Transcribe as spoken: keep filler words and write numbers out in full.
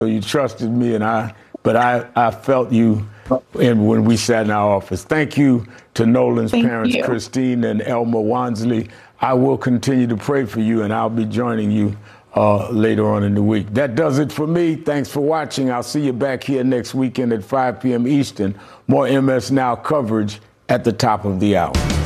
You trusted me, and I, but I, I felt you in when we sat in our office. Thank you to Nolan's Thank parents, you. Christine and Elma Wansley. I will continue to pray for you, and I'll be joining you uh, later on in the week. That does it for me. Thanks for watching. I'll see you back here next weekend at five p m Eastern. More M S Now coverage at the top of the hour.